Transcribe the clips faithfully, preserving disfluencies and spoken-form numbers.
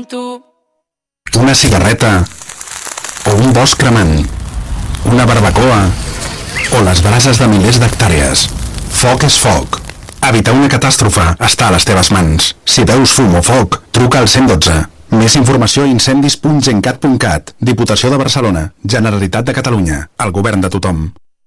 amb tu. Una cigarreta o un bosc cremant, una barbacoa o les brases de milers d'hectàrees. Foc és foc. Evitar una catàstrofe està a les teves mans. Si veus fum o foc, truca al cent dotze. Més informació a incendis punt gencat punt cat. Diputació de Barcelona. Generalitat de Catalunya. El govern de tothom.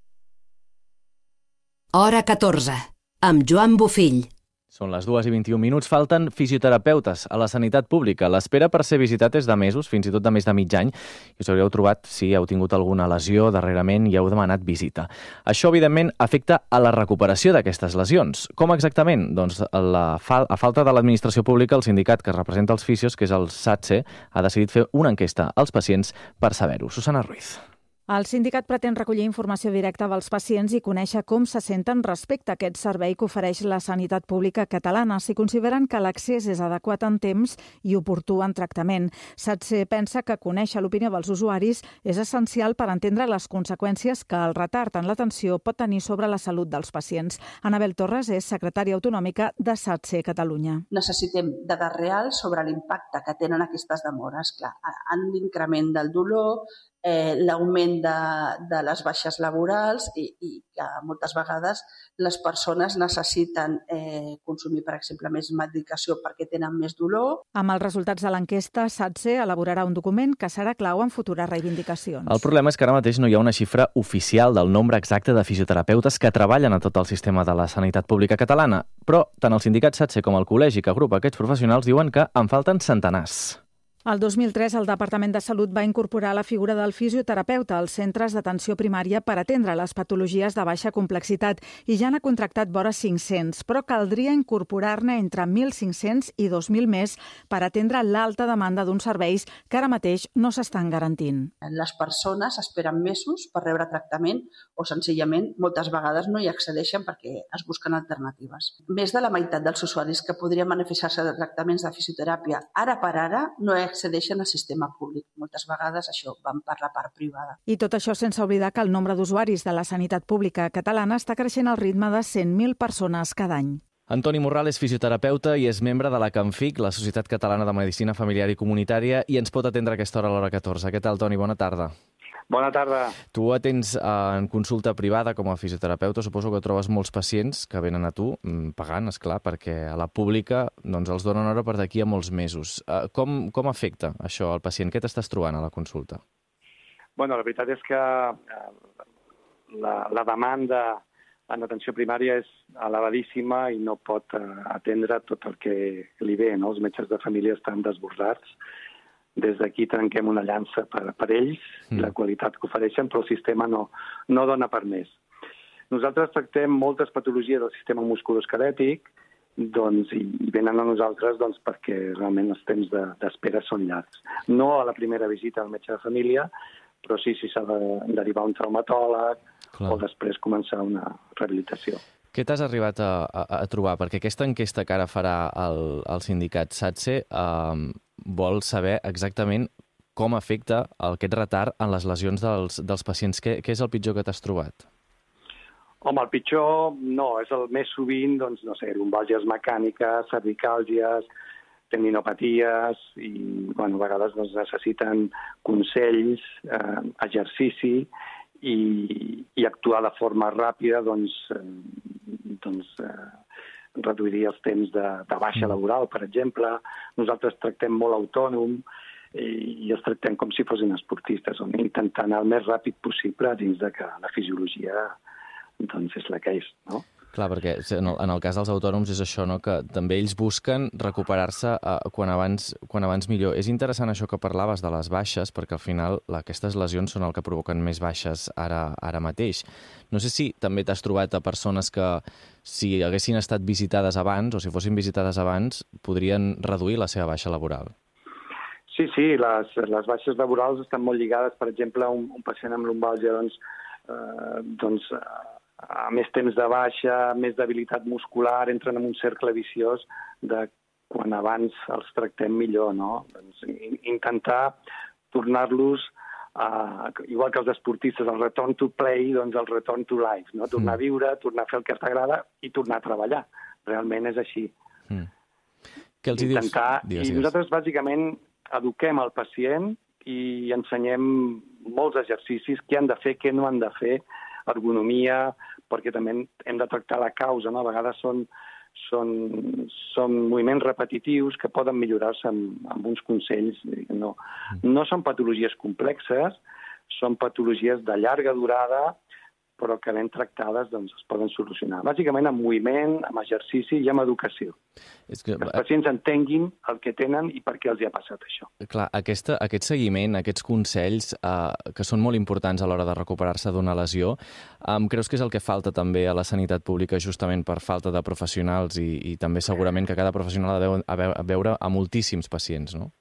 Hora catorze, amb Joan Bofill. Són les dues i vint-i-un minuts. Falten fisioterapeutes a la sanitat pública. L'espera per ser visitat és de mesos, fins i tot de més de mig any, i us hauríeu trobat si heu tingut alguna lesió darrerament i heu demanat visita. Això, evidentment, afecta a la recuperació d'aquestes lesions. Com exactament? Doncs la fal a falta de l'administració pública, el sindicat que representa els fisios, que és el SATSE, ha decidit fer una enquesta als pacients per saber-ho. Susana Ruiz. El sindicat pretén recollir informació directa dels pacients i conèixer com se senten respecte a aquest servei que ofereix la sanitat pública catalana, si consideren que l'accés és adequat en temps i oportú en tractament. SATSE pensa que conèixer l'opinió dels usuaris és essencial per entendre les conseqüències que el retard en l'atenció pot tenir sobre la salut dels pacients. Anabel Torres és secretària autonòmica de SATSE Catalunya. Necessitem dades reals sobre l'impacte que tenen aquestes demores. Clar, en l'increment del dolor, eh, l'augment de, de les baixes laborals i, i que moltes vegades les persones necessiten eh, consumir, per exemple, més medicació perquè tenen més dolor. Amb els resultats de l'enquesta, SATSE elaborarà un document que serà clau en futures reivindicacions. El problema és que ara mateix no hi ha una xifra oficial del nombre exacte de fisioterapeutes que treballen a tot el sistema de la sanitat pública catalana, però tant el sindicat SATSE com el col·legi que agrupa aquests professionals diuen que en falten centenars. El dos mil tres, el Departament de Salut va incorporar la figura del fisioterapeuta als centres d'atenció primària per atendre les patologies de baixa complexitat i ja n'ha contractat vora cinc-cents, però caldria incorporar-ne entre mil cinc-cents i dos mil més per atendre l'alta demanda d'uns serveis que ara mateix no s'estan garantint. Les persones esperen mesos per rebre tractament o senzillament moltes vegades no hi accedeixen perquè es busquen alternatives. Més de la meitat dels usuaris que podrien beneficiar-se de tractaments de fisioteràpia ara per ara no hi accedeixen al sistema públic. Moltes vegades això van per la part privada. I tot això sense oblidar que el nombre d'usuaris de la sanitat pública catalana està creixent al ritme de cent mil persones cada any. Antoni Morral és fisioterapeuta i és membre de la CAMFIC, la Societat Catalana de Medicina Familiar i Comunitària, i ens pot atendre a aquesta hora a l'hora catorze. Què tal, Toni? Bona tarda. Bona tarda. Tu atens en consulta privada com a fisioterapeuta. Suposo que trobes molts pacients que venen a tu, pagant, esclar, perquè a la pública doncs, els donen hora per d'aquí a molts mesos. Com, com afecta això al pacient? Què t'estàs trobant a la consulta? Bueno, la veritat és que la, la demanda en atenció primària és elevadíssima i no pot atendre tot el que li ve, no? Els metges de família estan desbordats. Des d'aquí trenquem una llança per, per ells, mm. la qualitat que ofereixen, però el sistema no, no dona per més. Nosaltres tractem moltes patologies del sistema musculoesquelètic doncs, i venen a nosaltres doncs, perquè realment els temps d'espera de, són llargs. No a la primera visita al metge de família, però sí si s'ha de derivar un traumatòleg Clar. O després començar una rehabilitació. Què t'has arribat a, a, a trobar? Perquè aquesta enquesta que ara farà el, el sindicat SATSE eh, vol saber exactament com afecta aquest retard en les lesions dels, dels pacients. Què, què és el pitjor que t'has trobat? Home, el pitjor no, és el més sovint, doncs, no sé, lumbàlgies mecàniques, cervicàlgies, tendinopaties i, bueno, a vegades doncs, necessiten consells, eh, exercici i, i actuar de forma ràpida, doncs, eh, doncs eh, reduiria els temps de, de baixa laboral, per exemple. Nosaltres tractem molt autònom i, i els tractem com si fossin esportistes, on intentant anar el més ràpid possible dins de que la fisiologia doncs, és la que és, no? Clar, perquè en el, en el cas dels autònoms és això, no? Que també ells busquen recuperar-se eh, quan, abans, quan abans millor. És interessant això que parlaves de les baixes, perquè al final aquestes lesions són el que provoquen més baixes ara, ara mateix. No sé si també t'has trobat a persones que, si haguessin estat visitades abans o si fossin visitades abans, podrien reduir la seva baixa laboral. Sí, sí, les, les baixes laborals estan molt lligades. Per exemple, un, un pacient amb lumbàlgia, doncs, eh, doncs a més temps de baixa, més debilitat muscular, entren en un cercle viciós de quan abans els tractem millor, no? Doncs intentar tornar-los, uh, igual que els esportistes, el return to play, doncs el return to life, no? Tornar a viure, tornar a fer el que t'agrada i tornar a treballar. Realment és així. Mm. Què els hi dius? Intentar, digues, I nosaltres, bàsicament, eduquem el pacient i ensenyem molts exercicis, què han de fer, què no han de fer, ergonomia, perquè també hem de tractar la causa, no? A vegades són, són, són moviments repetitius que poden millorar-se amb, amb uns consells. No, no són patologies complexes, són patologies de llarga durada, però que ben tractades doncs, es poden solucionar. Bàsicament amb moviment, amb exercici i amb educació. És que... que els pacients entenguin el que tenen i per què els hi ha passat això. Clar, aquesta, aquest seguiment, aquests consells, eh, que són molt importants a l'hora de recuperar-se d'una lesió, eh, creus que és el que falta també a la sanitat pública justament per falta de professionals i, i també segurament que cada professional ha de veure a moltíssims pacients, no?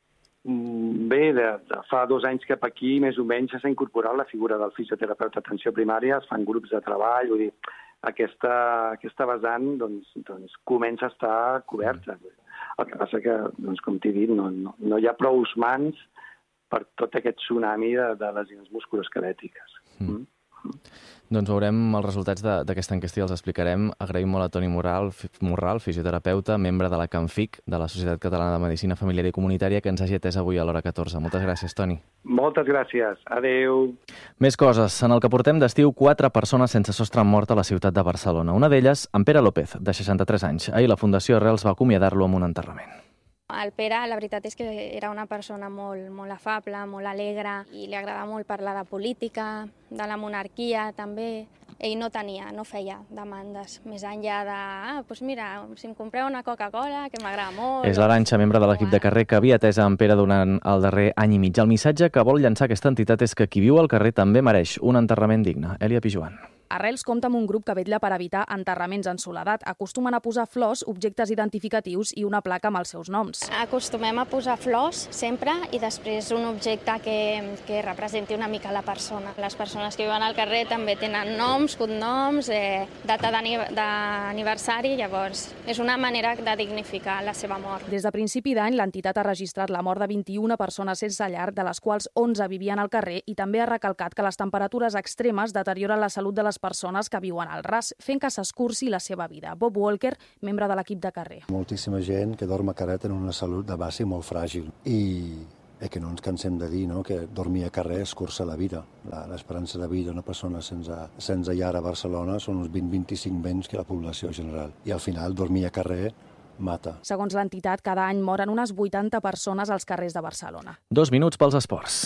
Bé, de, de fa dos anys cap aquí, més o menys, s'ha incorporat la figura del fisioterapeuta d'atenció primària, es fan grups de treball, vull dir, aquesta, aquesta vessant doncs, doncs, comença a estar coberta. El que passa que, doncs, com t'he dit, no, no, no hi ha prou mans per tot aquest tsunami de, de lesions musculoesquelètiques. Mm. Mm. Doncs veurem els resultats d'aquesta enquesta i els explicarem. Agraïm molt a Toni Morral, Morral, fisioterapeuta, membre de la CANFIC, de la Societat Catalana de Medicina Familiar i Comunitària, que ens hagi atès avui a l'hora catorze. Moltes gràcies, Toni. Moltes gràcies. Adéu. Més coses. En el que portem d'estiu, quatre persones sense sostre han mort a la ciutat de Barcelona. Una d'elles, en Pere López, de seixanta-tres anys. Ahir la Fundació Arrels va acomiadar-lo amb un enterrament. El Pere, la veritat és que era una persona molt, molt afable, molt alegre, i li agradava molt parlar de política, de la monarquia també. Ell no tenia, no feia demandes més enllà de, ah, doncs mira, si em compreu una Coca-Cola, que m'agrada molt... És l'Arantxa, membre de l'equip de carrer, que havia atès en Pere durant el darrer any i mig. El missatge que vol llançar aquesta entitat és que qui viu al carrer també mereix un enterrament digne. Èlia Pijuan. Arrels compta amb un grup que vetlla per evitar enterraments en soledat. Acostumen a posar flors, objectes identificatius i una placa amb els seus noms. Acostumem a posar flors sempre i després un objecte que, que representi una mica la persona. Les persones que viuen al carrer també tenen noms, cognoms, eh, data d'aniversari, llavors és una manera de dignificar la seva mort. Des de principi d'any, l'entitat ha registrat la mort de vint-i-una persones sense llar, de les quals onze vivien al carrer, i també ha recalcat que les temperatures extremes deterioren la salut de les persones que viuen al ras, fent que s'escurci la seva vida. Bob Walker, membre de l'equip de carrer. Moltíssima gent que dorm a carrer en una salut de base molt fràgil i eh, que no ens cansem de dir, no?, que dormir a carrer escurça la vida. L'esperança de vida d'una persona sense, sense llar a Barcelona són uns vint a vint-i-cinc menys que la població general. I al final dormir a carrer mata. Segons l'entitat, cada any moren unes vuitanta persones als carrers de Barcelona. Dos minuts pels esports.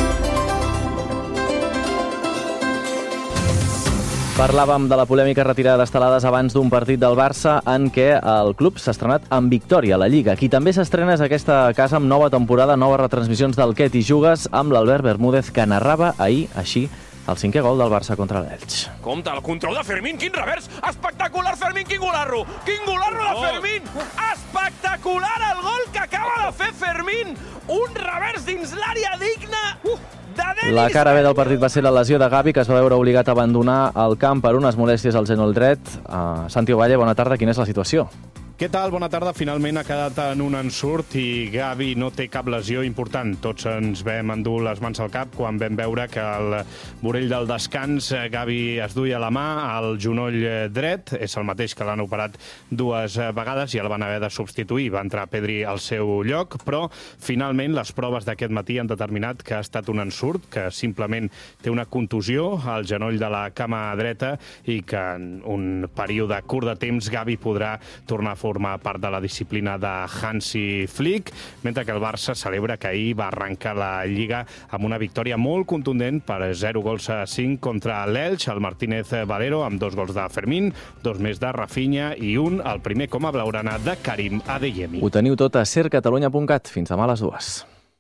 Parlàvem de la polèmica retirada d'estelades abans d'un partit del Barça en què el club s'ha estrenat amb victòria a la Lliga. Qui també s'estrena és aquesta casa amb nova temporada, noves retransmissions del Què t'hi jugues, amb l'Albert Bermúdez, que narrava ahir, així, el cinquè gol del Barça contra l'Elx. Compte, el control de Fermín, quin revers! Espectacular, Fermín, quin golarro! Quin golarro de Fermín! Espectacular el gol que acaba de fer Fermín! Un revers dins l'àrea digna! Uh! La cara B del partit va ser la lesió de Gavi, que es va veure obligat a abandonar el camp per unes molèsties al genoll dret. Uh, Santi Ovalle, bona tarda. Quina és la situació? Què tal? Bona tarda. Finalment ha quedat en un ensurt i Gavi no té cap lesió important. Tots ens vam endur les mans al cap quan vam veure que al vorell del descans Gavi es duia la mà al genoll dret. És el mateix que l'han operat dues vegades i el van haver de substituir. Va entrar Pedri al seu lloc, però finalment les proves d'aquest matí han determinat que ha estat un ensurt, que simplement té una contusió al genoll de la cama dreta i que en un període curt de temps Gavi podrà tornar a formar part de la disciplina de Hansi Flick, mentre que el Barça celebra que ahir va arrencar la Lliga amb una victòria molt contundent per zero gols a cinc contra l'Elx. El Martínez Valero amb dos gols de Fermín, dos més de Rafinha i un, el primer com a blaugrana, de Karim Adeyemi. Ho teniu tot a ser catalunya punt cat. Fins demà a les dues.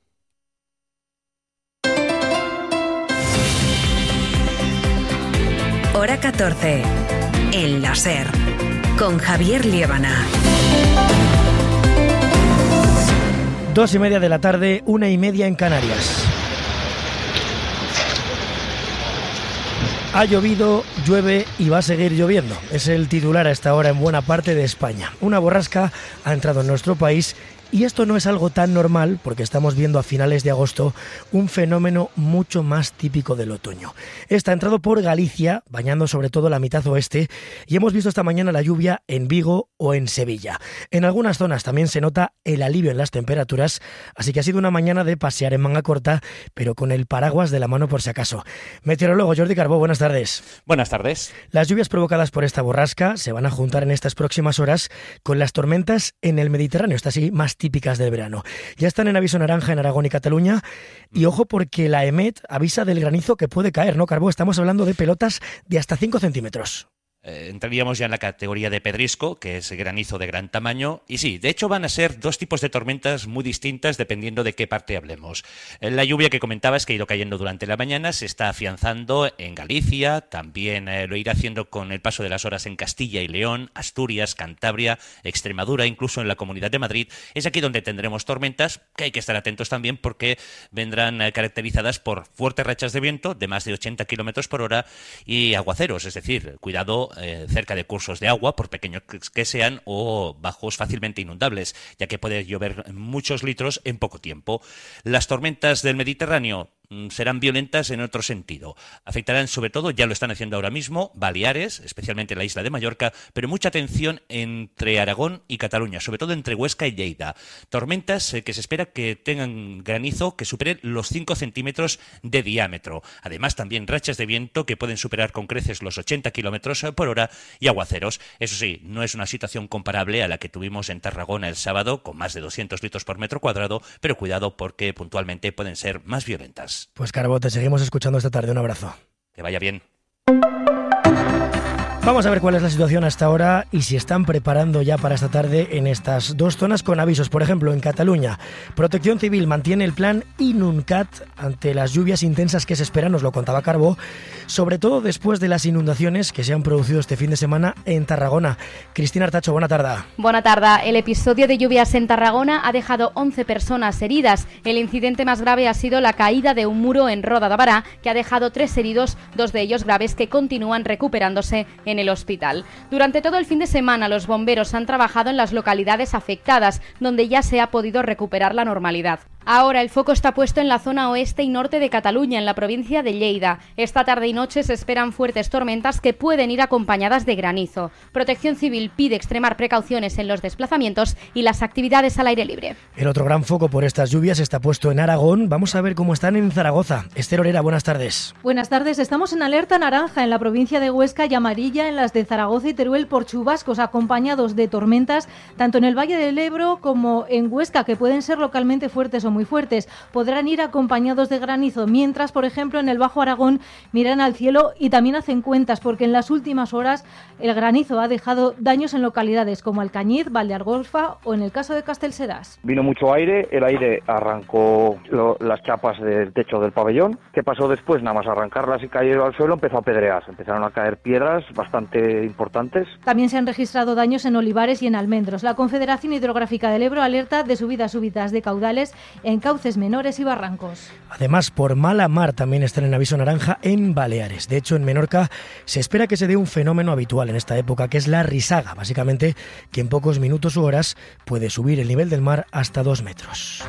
Hora catorce. El láser. Con Javier Liébana. Dos y media de la tarde, una y media en Canarias. Ha llovido, llueve y va a seguir lloviendo. Es el titular a esta hora en buena parte de España. Una borrasca ha entrado en nuestro país Y esto no es algo tan normal porque estamos viendo a finales de agosto un fenómeno mucho más típico del otoño. Está entrado por Galicia, bañando sobre todo la mitad oeste, y hemos visto esta mañana la lluvia en Vigo o en Sevilla. En algunas zonas también se nota el alivio en las temperaturas, así que ha sido una mañana de pasear en manga corta, pero con el paraguas de la mano por si acaso. Meteorólogo Jordi Carbó, buenas tardes. Buenas tardes. Las lluvias provocadas por esta borrasca se van a juntar en estas próximas horas con las tormentas en el Mediterráneo, estas sí más típicas del verano. Ya están en aviso naranja en Aragón y Cataluña, y ojo porque la EMET avisa del granizo que puede caer, ¿no, Carbó? Estamos hablando de pelotas de hasta cinco centímetros. Eh, entraríamos ya en la categoría de pedrisco, que es granizo de gran tamaño. Y sí, de hecho van a ser dos tipos de tormentas muy distintas dependiendo de qué parte hablemos. La lluvia que comentabas, que ha ido cayendo durante la mañana, se está afianzando en Galicia, también eh, lo irá haciendo con el paso de las horas en Castilla y León, Asturias, Cantabria, Extremadura, incluso en la Comunidad de Madrid. Es aquí donde tendremos tormentas, que hay que estar atentos también porque vendrán eh, caracterizadas por fuertes rachas de viento de más de ochenta kilómetros por hora y aguaceros, es decir, cuidado Eh, cerca de cursos de agua, por pequeños que sean, o bajos fácilmente inundables, ya que puede llover muchos litros en poco tiempo. Las tormentas del Mediterráneo serán violentas en otro sentido. Afectarán sobre todo, ya lo están haciendo ahora mismo, Baleares, especialmente la isla de Mallorca, pero mucha atención entre Aragón y Cataluña, sobre todo entre Huesca y Lleida. Tormentas eh, que se espera que tengan granizo que superen los cinco centímetros de diámetro. Además, también rachas de viento que pueden superar con creces los ochenta kilómetros por hora y aguaceros. Eso sí, no es una situación comparable a la que tuvimos en Tarragona el sábado, con más de doscientos litros por metro cuadrado, pero cuidado porque puntualmente pueden ser más violentas. Pues Carbó, te seguimos escuchando esta tarde. Un abrazo. Que vaya bien. Vamos a ver cuál es la situación hasta ahora y si están preparando ya para esta tarde en estas dos zonas con avisos. Por ejemplo, en Cataluña, Protección Civil mantiene el plan Inuncat ante las lluvias intensas que se esperan, nos lo contaba Carbó, sobre todo después de las inundaciones que se han producido este fin de semana en Tarragona. Cristina Artacho, buena tarde. Buena tarde. El episodio de lluvias en Tarragona ha dejado once personas heridas. El incidente más grave ha sido la caída de un muro en Roda de Bará, que ha dejado tres heridos, dos de ellos graves que continúan recuperándose en el hospital. Durante todo el fin de semana los bomberos han trabajado en las localidades afectadas, donde ya se ha podido recuperar la normalidad. Ahora el foco está puesto en la zona oeste y norte de Cataluña, en la provincia de Lleida. Esta tarde y noche se esperan fuertes tormentas que pueden ir acompañadas de granizo. Protección Civil pide extremar precauciones en los desplazamientos y las actividades al aire libre. El otro gran foco por estas lluvias está puesto en Aragón. Vamos a ver cómo están en Zaragoza. Esther Orera, buenas tardes. Buenas tardes. Estamos en alerta naranja en la provincia de Huesca y amarilla en las de Zaragoza y Teruel por chubascos acompañados de tormentas, tanto en el Valle del Ebro como en Huesca, que pueden ser localmente fuertes o muy fuertes. Podrán ir acompañados de granizo, mientras, por ejemplo, en el Bajo Aragón miran al cielo y también hacen cuentas, porque en las últimas horas el granizo ha dejado daños en localidades como Alcañiz, Valdeargolfa o en el caso de Castelserás. Vino mucho aire, el aire arrancó lo, las chapas del techo del pabellón. ¿Qué pasó después? Nada más arrancarlas y cayeron al suelo, empezó a pedrear. Empezaron a caer piedras bastante importantes. También se han registrado daños en olivares y en almendros. La Confederación Hidrográfica del Ebro alerta de subidas súbitas de caudales en cauces menores y barrancos. Además, por mala mar también están en aviso naranja en Baleares. De hecho, en Menorca se espera que se dé un fenómeno habitual en esta época, que es la risaga. Básicamente, que en pocos minutos u horas puede subir el nivel del mar hasta dos metros.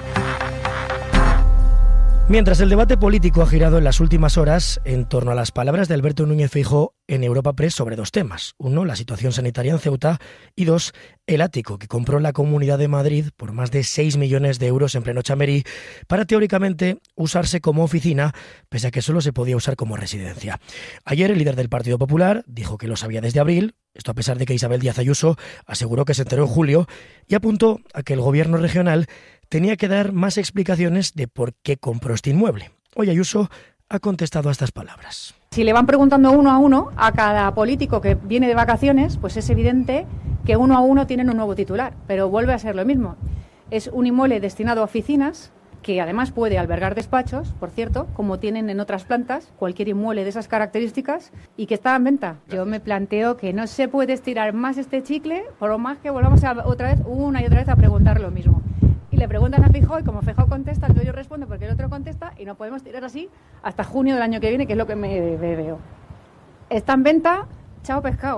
Mientras el debate político ha girado en las últimas horas en torno a las palabras de Alberto Núñez Feijóo en Europa Press sobre dos temas. Uno, la situación sanitaria en Ceuta, y dos, el ático que compró la Comunidad de Madrid por más de seis millones de euros en pleno Chamberí para teóricamente usarse como oficina, pese a que solo se podía usar como residencia. Ayer el líder del Partido Popular dijo que lo sabía desde abril, esto a pesar de que Isabel Díaz Ayuso aseguró que se enteró en julio, y apuntó a que el gobierno regional tenía que dar más explicaciones de por qué compró este inmueble. Hoy Ayuso ha contestado a estas palabras. Si le van preguntando uno a uno a cada político que viene de vacaciones, pues es evidente que uno a uno tienen un nuevo titular, pero vuelve a ser lo mismo. Es un inmueble destinado a oficinas, que además puede albergar despachos, por cierto, como tienen en otras plantas, cualquier inmueble de esas características, y que está en venta. Yo me planteo que no se puede estirar más este chicle, por más que volvamos a, otra vez, una y otra vez, a preguntar lo mismo. Y le preguntan a Feijóo, y como Feijóo contesta, entonces yo respondo porque el otro contesta, y no podemos tirar así hasta junio del año que viene, que es lo que me veo. Está en venta, chao pescado.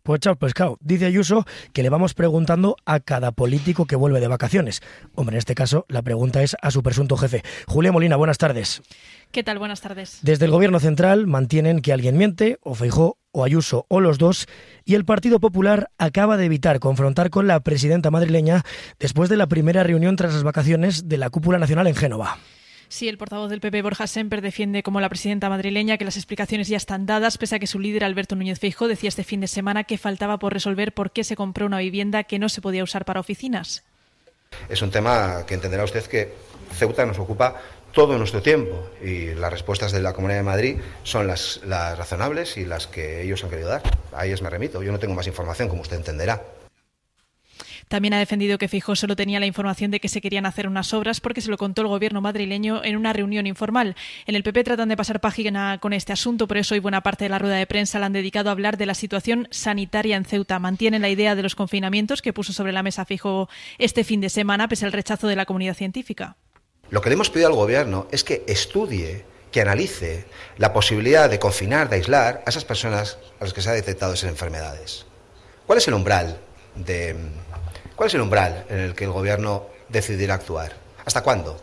Pues chao pescado. Dice Ayuso que le vamos preguntando a cada político que vuelve de vacaciones. Hombre, en este caso la pregunta es a su presunto jefe. Julia Molina, buenas tardes. ¿Qué tal? Buenas tardes. Desde el Gobierno central mantienen que alguien miente, o Feijóo, o Ayuso, o los dos, y el Partido Popular acaba de evitar confrontar con la presidenta madrileña después de la primera reunión tras las vacaciones de la cúpula nacional en Génova. Sí, el portavoz del P P, Borja Semper, defiende como la presidenta madrileña que las explicaciones ya están dadas, pese a que su líder, Alberto Núñez Feijóo, decía este fin de semana que faltaba por resolver por qué se compró una vivienda que no se podía usar para oficinas. Es un tema que entenderá usted que Ceuta nos ocupa todo nuestro tiempo y las respuestas de la Comunidad de Madrid son las, las razonables y las que ellos han querido dar. A ellas me remito. Yo no tengo más información, como usted entenderá. También ha defendido que Feijóo solo tenía la información de que se querían hacer unas obras porque se lo contó el gobierno madrileño en una reunión informal. En el P P tratan de pasar página con este asunto, por eso hoy buena parte de la rueda de prensa la han dedicado a hablar de la situación sanitaria en Ceuta. Mantienen la idea de los confinamientos que puso sobre la mesa Feijóo este fin de semana, pese al rechazo de la comunidad científica. Lo que le hemos pedido al gobierno es que estudie, que analice la posibilidad de confinar, de aislar a esas personas a las que se ha detectado esas enfermedades. ¿Cuál es el umbral de... ¿Cuál es el umbral en el que el Gobierno decidirá actuar? ¿Hasta cuándo?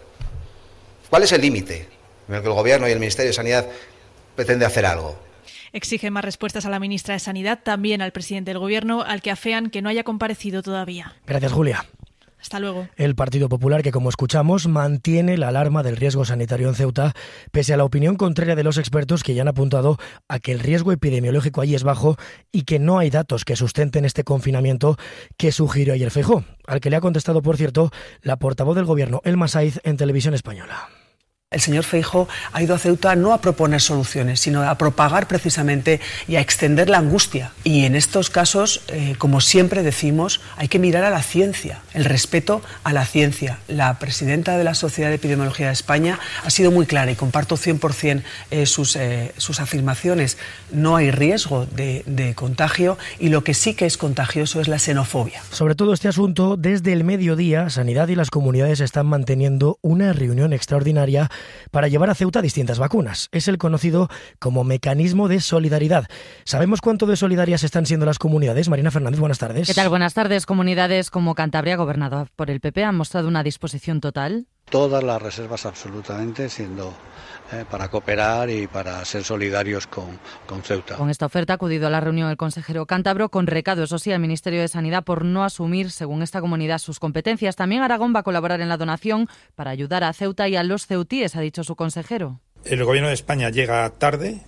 ¿Cuál es el límite en el que el Gobierno y el Ministerio de Sanidad pretende hacer algo? Exige más respuestas a la ministra de Sanidad, también al presidente del Gobierno, al que afean que no haya comparecido todavía. Gracias, Julia. Hasta luego. El Partido Popular, que como escuchamos, mantiene la alarma del riesgo sanitario en Ceuta, pese a la opinión contraria de los expertos que ya han apuntado a que el riesgo epidemiológico allí es bajo y que no hay datos que sustenten este confinamiento que sugirió ayer Feijóo, al que le ha contestado, por cierto, la portavoz del Gobierno, Elma Saiz, en Televisión Española. El señor Feijóo ha ido a Ceuta no a proponer soluciones, sino a propagar precisamente y a extender la angustia. Y en estos casos, eh, como siempre decimos, hay que mirar a la ciencia, el respeto a la ciencia. La presidenta de la Sociedad de Epidemiología de España ha sido muy clara y comparto cien por cien eh, sus, eh, sus afirmaciones. No hay riesgo de, de contagio y lo que sí que es contagioso es la xenofobia. Sobre todo este asunto, desde el mediodía, Sanidad y las comunidades están manteniendo una reunión extraordinaria para llevar a Ceuta distintas vacunas. Es el conocido como mecanismo de solidaridad. ¿Sabemos cuánto de solidarias están siendo las comunidades? Marina Fernández, buenas tardes. ¿Qué tal? Buenas tardes. Comunidades como Cantabria, gobernada por el P P, han mostrado una disposición total. Todas las reservas absolutamente siendo eh, para cooperar y para ser solidarios con, con Ceuta. Con esta oferta ha acudido a la reunión el consejero cántabro con recado, eso sí, al Ministerio de Sanidad por no asumir, según esta comunidad, sus competencias. También Aragón va a colaborar en la donación para ayudar a Ceuta y a los ceutíes, ha dicho su consejero. El Gobierno de España llega tarde,